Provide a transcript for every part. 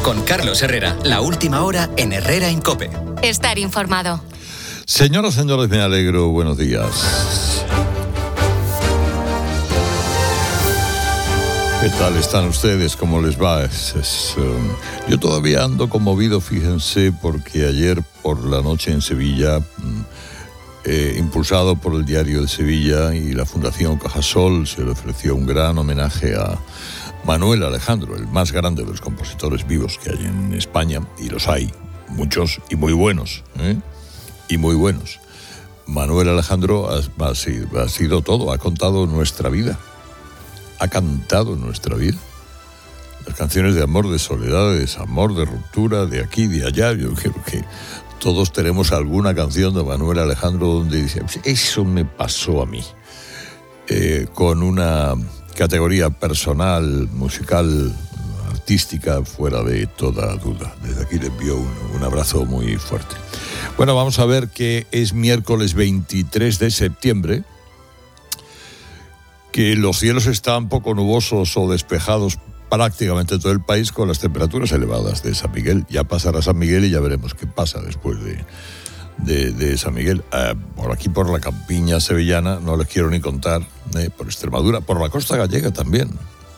Con Carlos Herrera, la última hora en Herrera en COPE. Estar informado. Señoras, señores, me alegro. Buenos días. ¿Qué tal están ustedes? ¿Cómo les va? Yo todavía ando conmovido, fíjense, porque ayer por la noche en Sevilla, impulsado por el Diario de Sevilla y la Fundación Cajasol, se le ofreció un gran homenaje a Manuel Alejandro, el más grande de los compositores vivos que hay en España, y los hay, muchos y muy buenos, y muy buenos. Manuel Alejandro ha sido todo, ha contado nuestra vida, ha cantado nuestra vida. Las canciones de amor, de soledad, de desamor, de ruptura, de aquí, de allá. Yo creo que todos tenemos alguna canción de Manuel Alejandro donde dice, eso me pasó a mí, con una categoría personal, musical, artística, fuera de toda duda. Desde aquí le envío un abrazo muy fuerte. Bueno, vamos a ver que es miércoles 23 de septiembre, que los cielos están poco nubosos o despejados prácticamente todo el país, con las temperaturas elevadas de San Miguel. Ya pasará San Miguel y ya veremos qué pasa después de San Miguel. Por aquí, por la campiña sevillana, no les quiero ni contar, por Extremadura, por la costa gallega también.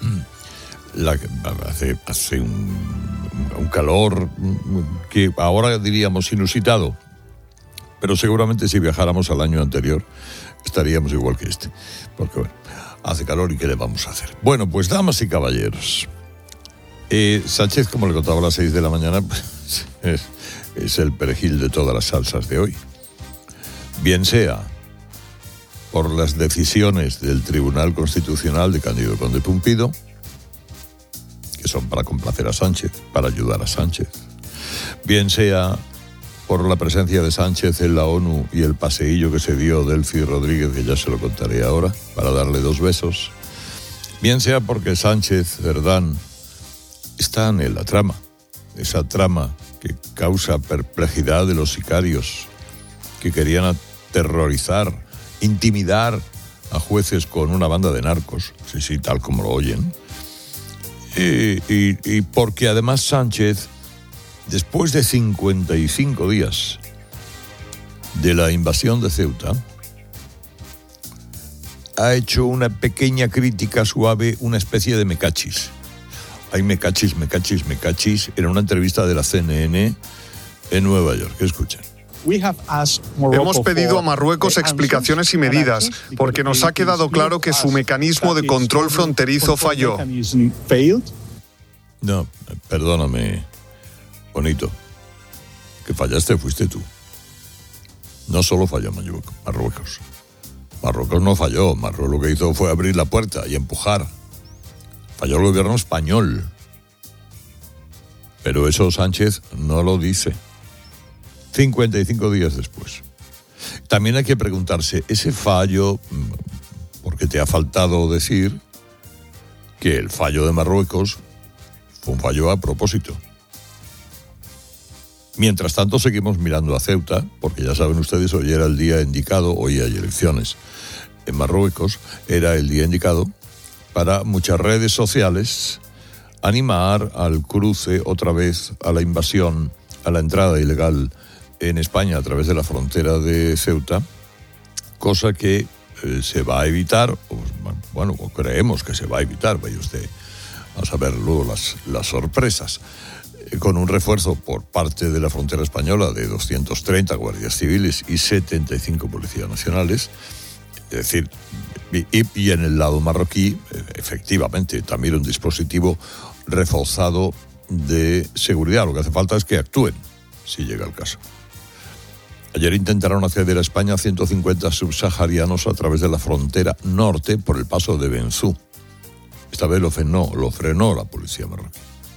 Hace un calor que ahora diríamos inusitado, pero seguramente si viajáramos al año anterior estaríamos igual que este, porque bueno, hace calor y ¿qué le vamos a hacer? Bueno, pues damas y caballeros, Sánchez, como le contaba a las 6 de la mañana, pues, es el perejil de todas las salsas de hoy. Bien sea por las decisiones del Tribunal Constitucional de Cándido Conde Pumpido, que son para complacer a Sánchez, para ayudar a Sánchez. Bien sea por la presencia de Sánchez en la ONU y el paseillo que se dio Delcy Rodríguez, que ya se lo contaré ahora, para darle 2 besos. Bien sea porque Sánchez Cerdán están en la trama, esa trama que causa perplejidad de los sicarios que querían aterrorizar, intimidar a jueces con una banda de narcos, sí, tal como lo oyen. Y porque además Sánchez, después de 55 días de la invasión de Ceuta, ha hecho una pequeña crítica suave, una especie de mecachis. Hay mecachis, en una entrevista de la CNN en Nueva York. Escuchen. Hemos pedido a Marruecos explicaciones y medidas, porque nos ha quedado claro que su mecanismo de control fronterizo falló. No, perdóname, bonito. Que fallaste fuiste tú. No solo falló Marruecos. Marruecos no falló. Marruecos lo que hizo fue abrir la puerta y empujar. Falló el gobierno español. Pero eso Sánchez no lo dice. 55 días después. También hay que preguntarse, ese fallo, porque te ha faltado decir que el fallo de Marruecos fue un fallo a propósito. Mientras tanto seguimos mirando a Ceuta, porque ya saben ustedes, hoy era el día indicado, hoy hay elecciones en Marruecos, era el día indicado para muchas redes sociales animar al cruce otra vez, a la invasión, a la entrada ilegal en España a través de la frontera de Ceuta, cosa que se va a evitar, o creemos que se va a evitar, vaya usted a saber luego las sorpresas, con un refuerzo por parte de la frontera española de 230 guardias civiles y 75 policías nacionales, es decir, y en el lado marroquí, efectivamente, también un dispositivo reforzado de seguridad. Lo que hace falta es que actúen, si llega el caso. Ayer intentaron acceder a España 150 subsaharianos a través de la frontera norte por el paso de Benzú. Esta vez lo frenó la policía marroquí.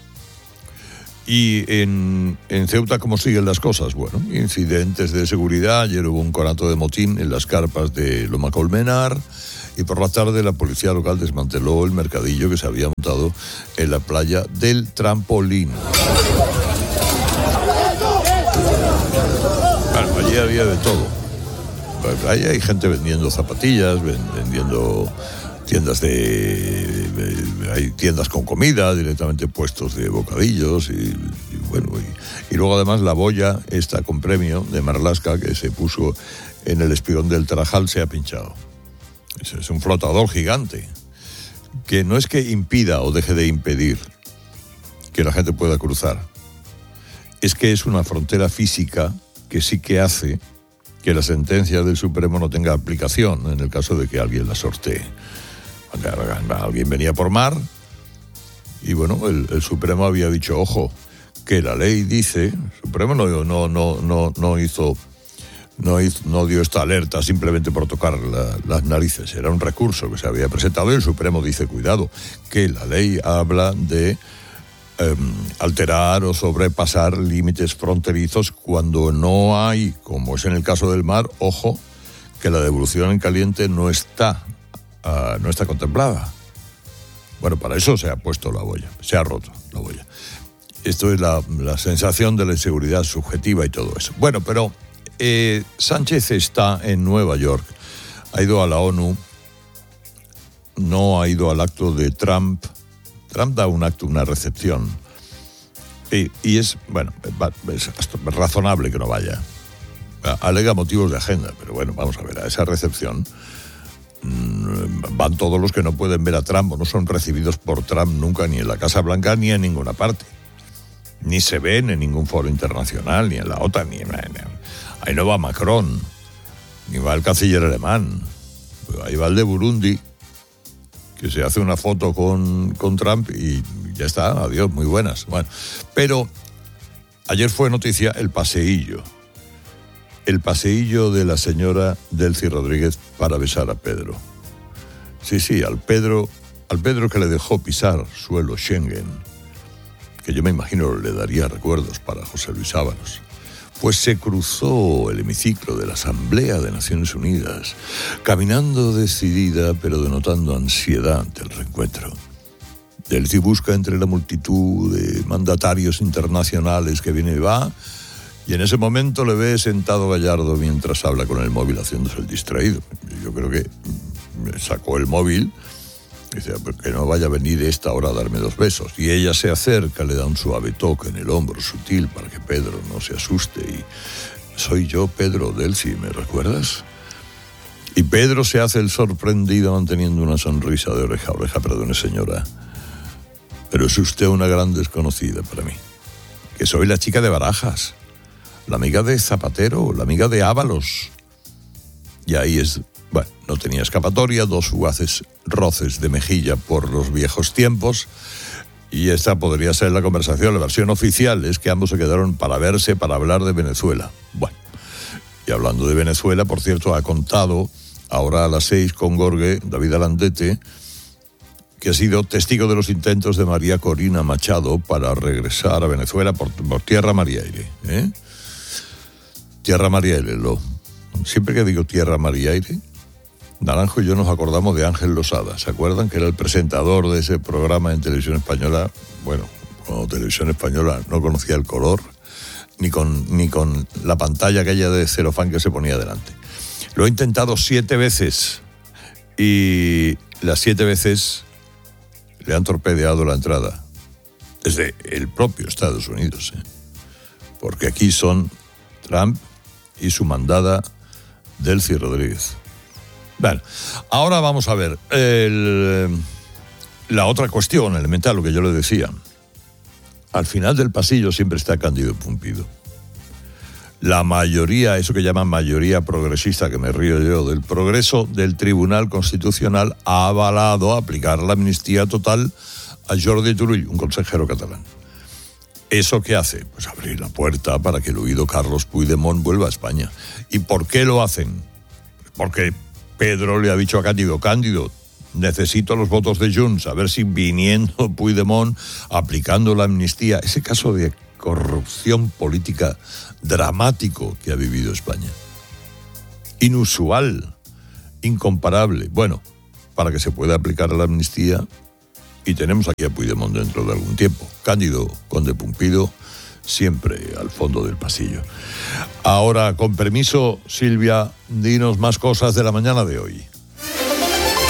Y en Ceuta, ¿cómo siguen las cosas? Bueno, incidentes de seguridad. Ayer hubo un conato de motín en las carpas de Loma Colmenar y por la tarde la policía local desmanteló el mercadillo que se había montado en la playa del Trampolín. Bueno, allí había de todo. Ahí hay gente vendiendo zapatillas, vendiendo hay tiendas con comida, directamente puestos de bocadillos y luego además la boya esta con premio de Marlaska que se puso en el espigón del Tarajal se ha pinchado. Es un flotador gigante que no es que impida o deje de impedir que la gente pueda cruzar, es que es una frontera física que sí que hace que la sentencia del Supremo no tenga aplicación en el caso de que alguien la sortee. Alguien venía por mar y bueno, el Supremo había dicho, ojo, que la ley dice, el Supremo no dio esta alerta simplemente por tocar las narices, era un recurso que se había presentado y el Supremo dice, cuidado, que la ley habla de alterar o sobrepasar límites fronterizos cuando no hay, como es en el caso del mar, ojo, que la devolución en caliente no está contemplada. Bueno, para eso se ha puesto la boya, se ha roto la boya. Esto es la sensación de la inseguridad subjetiva y todo eso. Bueno, pero Sánchez está en Nueva York, ha ido a la ONU, no ha ido al acto de Trump. Trump da un acto, una recepción, y es razonable que no vaya. Alega motivos de agenda, pero bueno, vamos a ver, a esa recepción van todos los que no pueden ver a Trump o no son recibidos por Trump nunca, ni en la Casa Blanca ni en ninguna parte. Ni se ven en ningún foro internacional, ni en la OTAN, ahí no va Macron, ni va el canciller alemán, ahí va el de Burundi, que se hace una foto con Trump y ya está, adiós, muy buenas. Bueno, pero ayer fue noticia el paseillo de la señora Delcy Rodríguez para besar a Pedro. Sí, al Pedro que le dejó pisar suelo Schengen, que yo me imagino le daría recuerdos para José Luis Ábalos. Pues se cruzó el hemiciclo de la Asamblea de Naciones Unidas, caminando decidida pero denotando ansiedad ante el reencuentro. Delcy busca entre la multitud de mandatarios internacionales que viene y va, y en ese momento le ve sentado Gallardo mientras habla con el móvil haciéndose el distraído. Yo creo que sacó el móvil y dice, que no vaya a venir esta hora a darme 2 besos. Y ella se acerca, le da un suave toque en el hombro sutil para que Pedro no se asuste. Y soy yo, Pedro, Delcy, ¿me recuerdas? Y Pedro se hace el sorprendido manteniendo una sonrisa de oreja a oreja. Perdone, señora, pero es usted una gran desconocida para mí. Que soy la chica de Barajas, la amiga de Zapatero, la amiga de Ábalos. Y ahí es... Bueno, no tenía escapatoria, 2 fugaces roces de mejilla por los viejos tiempos, y esta podría ser la conversación. La versión oficial es que ambos se quedaron para verse, para hablar de Venezuela. Bueno, y hablando de Venezuela, por cierto, ha contado ahora a las 6 con Gorge, David Alandete, que ha sido testigo de los intentos de María Corina Machado para regresar a Venezuela por tierra, mar y aire. Tierra, mar y aire. Siempre que digo tierra, mar y aire, Naranjo y yo nos acordamos de Ángel Losada. ¿Se acuerdan? Que era el presentador de ese programa en Televisión Española. Bueno, cuando Televisión Española no conocía el color, ni con la pantalla aquella de celofán que se ponía delante. Lo he intentado 7 veces y las 7 veces le han torpedeado la entrada. Desde el propio Estados Unidos. Porque aquí son Trump y su mandada Delcy Rodríguez. Bueno, ahora vamos a ver la otra cuestión elemental, lo que yo le decía. Al final del pasillo siempre está Cándido Pumpido. La mayoría, eso que llaman mayoría progresista, que me río yo, del progreso del Tribunal Constitucional, ha avalado aplicar la amnistía total a Jordi Turull, un consejero catalán. ¿Eso qué hace? Pues abrir la puerta para que el huido Carlos Puigdemont vuelva a España. ¿Y por qué lo hacen? Porque Pedro le ha dicho a Cándido, necesito los votos de Junts, a ver si viniendo Puigdemont, aplicando la amnistía, ese caso de corrupción política dramático que ha vivido España. Inusual, incomparable. Bueno, para que se pueda aplicar la amnistía, y tenemos aquí a Puigdemont dentro de algún tiempo. Cándido Conde Pumpido, siempre al fondo del pasillo. Ahora, con permiso, Silvia, dinos más cosas de la mañana de hoy.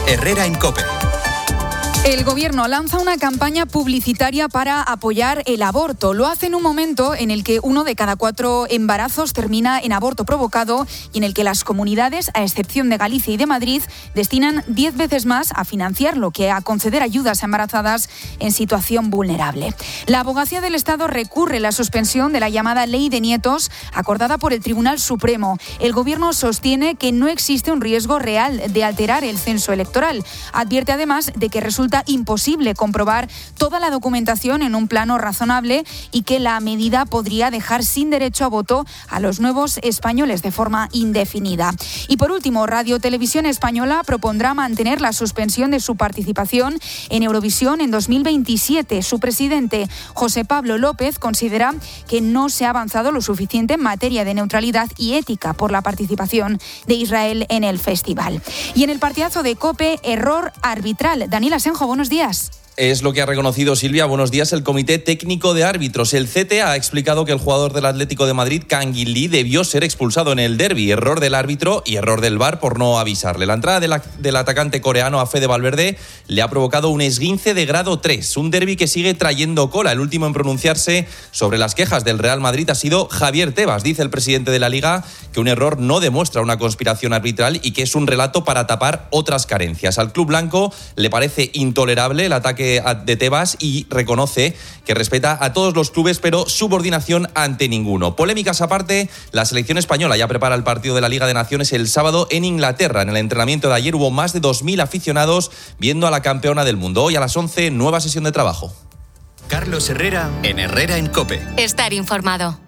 Herrera en COPE. El Gobierno lanza una campaña publicitaria para apoyar el aborto. Lo hace en un momento en el que 1 de cada 4 embarazos termina en aborto provocado y en el que las comunidades, a excepción de Galicia y de Madrid, destinan 10 veces más a financiarlo que a conceder ayudas a embarazadas en situación vulnerable. La Abogacía del Estado recurre la suspensión de la llamada Ley de Nietos acordada por el Tribunal Supremo. El Gobierno sostiene que no existe un riesgo real de alterar el censo electoral. Advierte además de que resulta imposible comprobar toda la documentación en un plano razonable y que la medida podría dejar sin derecho a voto a los nuevos españoles de forma indefinida. Y por último, Radio Televisión Española propondrá mantener la suspensión de su participación en Eurovisión en 2027. Su presidente, José Pablo López, considera que no se ha avanzado lo suficiente en materia de neutralidad y ética por la participación de Israel en el festival. Y en el partidazo de COPE, error arbitral. Daniel Asenjo, buenos días. Es lo que ha reconocido, Silvia, buenos días, el Comité Técnico de Árbitros. El CTA ha explicado que el jugador del Atlético de Madrid, Canguilí, debió ser expulsado en el derbi. Error del árbitro y error del VAR por no avisarle. La entrada del atacante coreano a Fede Valverde le ha provocado un esguince de grado 3. Un derbi que sigue trayendo cola. El último en pronunciarse sobre las quejas del Real Madrid ha sido Javier Tebas. Dice el presidente de la Liga que un error no demuestra una conspiración arbitral y que es un relato para tapar otras carencias. Al club blanco le parece intolerable el ataque de Tebas y reconoce que respeta a todos los clubes, pero subordinación ante ninguno. Polémicas aparte, la selección española ya prepara el partido de la Liga de Naciones el sábado en Inglaterra. En el entrenamiento de ayer hubo más de 2.000 aficionados viendo a la campeona del mundo. Hoy a las 11, nueva sesión de trabajo. Carlos Herrera en Herrera en COPE. Estar informado.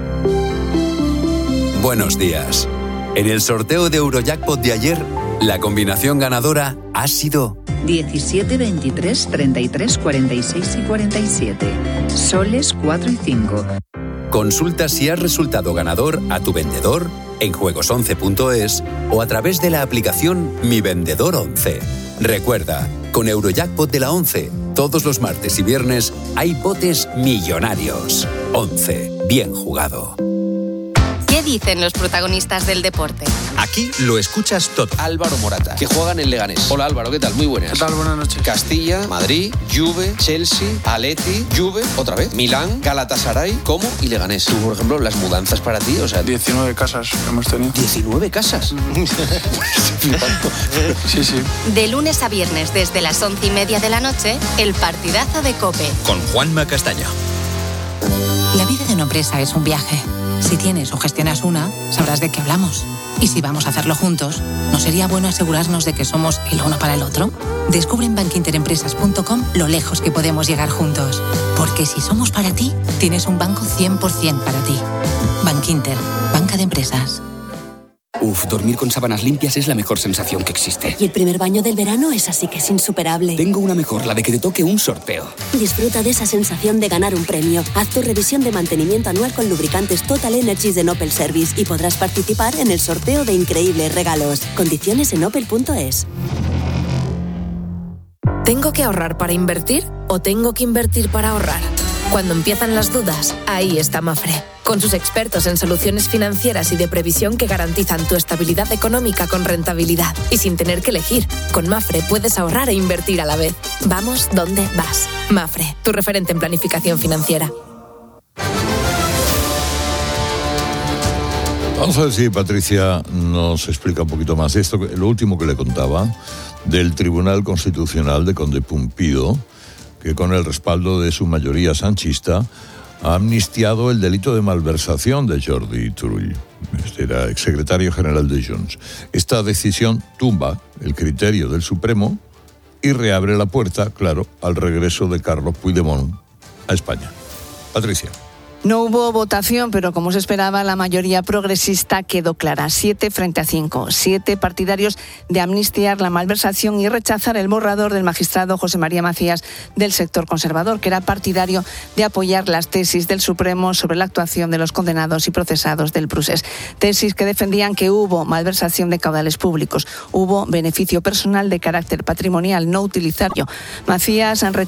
Buenos días. En el sorteo de Eurojackpot de ayer, la combinación ganadora ha sido 17, 23, 33, 46 y 47. Soles 4 y 5. Consulta si has resultado ganador a tu vendedor en juegos11.es o a través de la aplicación Mi Vendedor 11. Recuerda, con Eurojackpot de la 11, todos los martes y viernes hay botes millonarios. 11. Bien jugado. ¿Qué dicen los protagonistas del deporte? Aquí lo escuchas todo. Álvaro Morata, que juega en el Leganés. Hola Álvaro, ¿qué tal? Muy buenas. ¿Qué tal? Buenas noches. Castilla, Madrid, Juve, Chelsea, Atleti, Juve, otra vez, Milán, Galatasaray, Como y Leganés. Tú, por ejemplo, las mudanzas para ti, o sea... 19 casas hemos tenido. ¿19 casas? Sí, sí. De lunes a viernes, desde las 11:30 de la noche, el partidazo de COPE. Con Juanma Castaño. La vida de una empresa es un viaje. Si tienes o gestionas una, sabrás de qué hablamos. Y si vamos a hacerlo juntos, ¿no sería bueno asegurarnos de que somos el uno para el otro? Descubre en bankinterempresas.com lo lejos que podemos llegar juntos. Porque si somos para ti, tienes un banco 100% para ti. Bankinter, banca de empresas. Dormir con sábanas limpias es la mejor sensación que existe. Y el primer baño del verano es así que es insuperable. Tengo una mejor, la de que te toque un sorteo. Disfruta de esa sensación de ganar un premio. Haz tu revisión de mantenimiento anual con lubricantes Total Energies de Opel Service y podrás participar en el sorteo de increíbles regalos. Condiciones en opel.es. ¿Tengo que ahorrar para invertir o tengo que invertir para ahorrar? Cuando empiezan las dudas, ahí está Mafre. Con sus expertos en soluciones financieras y de previsión que garantizan tu estabilidad económica con rentabilidad y sin tener que elegir. Con Mafre puedes ahorrar e invertir a la vez. Vamos donde vas. Mafre, tu referente en planificación financiera. Vamos a ver si Patricia nos explica un poquito más esto, lo último que le contaba del Tribunal Constitucional de Conde Pumpido, que con el respaldo de su mayoría sanchista ha amnistiado el delito de malversación de Jordi Turull. Este era exsecretario general de Junts. Esta decisión tumba el criterio del Supremo y reabre la puerta, claro, al regreso de Carlos Puigdemont a España. Patricia. No hubo votación, pero como se esperaba, la mayoría progresista quedó clara. 7 frente a 5. 7 partidarios de amnistiar la malversación y rechazar el borrador del magistrado José María Macías del sector conservador, que era partidario de apoyar las tesis del Supremo sobre la actuación de los condenados y procesados del Prusés. Tesis que defendían que hubo malversación de caudales públicos, hubo beneficio personal de carácter patrimonial no utilitario. Macías